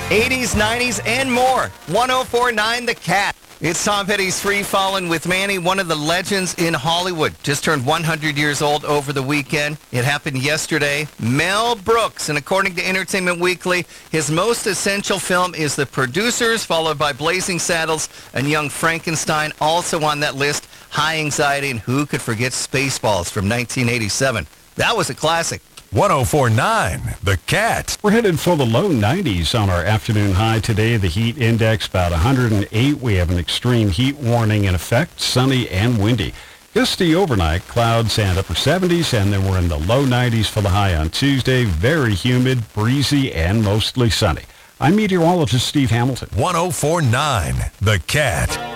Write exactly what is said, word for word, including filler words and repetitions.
eighties, nineties, and more. one oh four point nine The Cat. It's Tom Petty's Free Fallin' with Manny, one of the legends in Hollywood. Just turned one hundred years old over the weekend. It happened yesterday. Mel Brooks, and according to Entertainment Weekly, his most essential film is The Producers, followed by Blazing Saddles and Young Frankenstein. Also on that list, High Anxiety, and who could forget Spaceballs from nineteen eighty-seven. That was a classic. one oh four point nine The Cat. We're headed for the low nineties on our afternoon high today. The heat index about one hundred eight. We have an extreme heat warning in effect, sunny and windy. Gusty overnight, clouds and upper seventies, and then we're in the low nineties for the high on Tuesday. Very humid, breezy, and mostly sunny. I'm meteorologist Steve Hamilton. one oh four point nine The Cat.